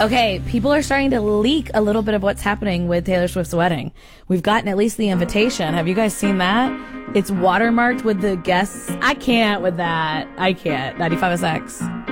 Okay, people are starting to leak a little bit of what's happening with Taylor Swift's wedding. We've gotten at least the invitation. Have you guys seen that? It's watermarked with the guests. I can't with that. I can't. 95SX.